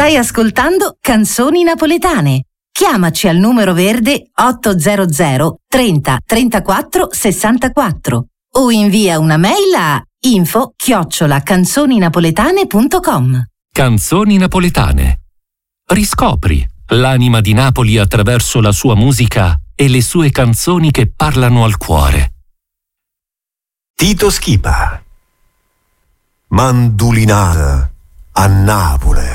Stai ascoltando Canzoni Napoletane. Chiamaci al numero verde 800 30 34 64 o invia una mail a info@canzoninapoletane.com. Canzoni Napoletane. Riscopri l'anima di Napoli attraverso la sua musica e le sue canzoni che parlano al cuore. Tito Schipa. Mandulinata a Napoli.